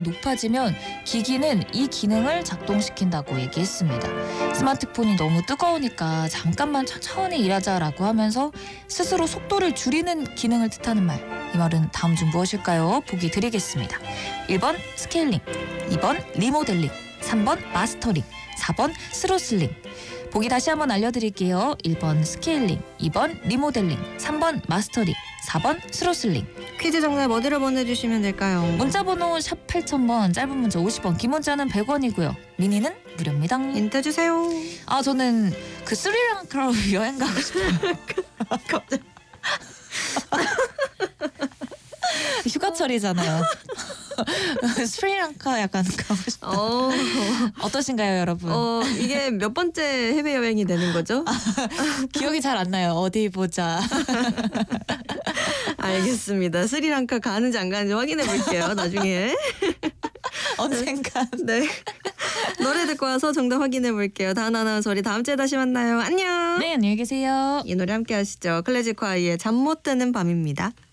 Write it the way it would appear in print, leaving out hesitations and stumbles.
높아지면 기기는 이 기능을 작동시킨다고 얘기했습니다. 스마트폰이 너무 뜨거우니까 잠깐만 천천히 일하자라고 하면서 스스로 속도를 줄이는 기능을 뜻하는 말. 이 말은 다음 중 무엇일까요? 보기 드리겠습니다. 1번 스케일링, 2번 리모델링, 3번 마스터링, 4번 스로슬링. 보기 다시 한번 알려드릴게요. 1번 스케일링, 2번 리모델링, 3번 마스터링, 4번 스로슬링. 퀴즈 정답 어디로 보내주시면 될까요? 문자번호 샵 8000번, 짧은 문자 50원, 긴 문자는 100원이고요. 미니는 무료입니다. 힌트 주세요. 아, 저는 그 스리랑카로 여행 가고 싶어요. 휴가철이잖아요. 스리랑카 약간 가고 싶어요. 어떠신가요, 여러분? 이게 몇 번째 해외여행이 되는 거죠? 기억이 잘 안 나요. 어디 보자. 알겠습니다. 스리랑카 가는지 안 가는지 확인해 볼게요. 나중에. 언젠간. 네. 노래 듣고 와서 정답 확인해 볼게요. 다은 아나운서 우리 다음 주에 다시 만나요. 안녕. 네, 안녕히 계세요. 이 노래 함께 하시죠. 클래식화이의 잠 못 드는 밤입니다.